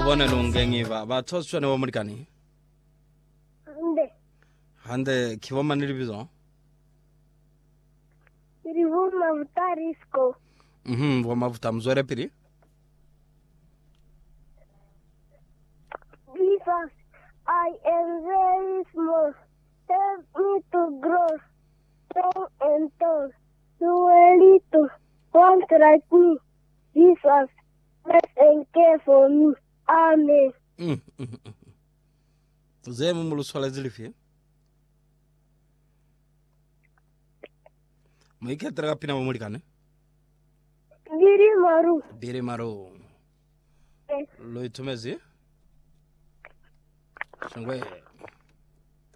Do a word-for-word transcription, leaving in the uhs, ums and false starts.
bona lungengi ba ba thotswane wa murikani Hande. hande kiwama nilibizo Rivu mafuta risco. mhm wa mafuta mzore piri Jesus, I am very small. Help me to grow strong and tall. You are little, one like me. Jesus, bless and care for me. Amen. mm zemu mulu swala zilifi Maike traga pina wa murikani Giri maru. dire maro Eh. lo itumezi shangwe